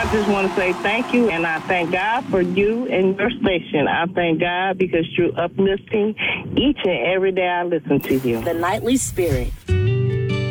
just want to say thank you, and I thank God for you and your station. I thank God because you're uplifting each and every day I listen to you. The Nightly Spirit.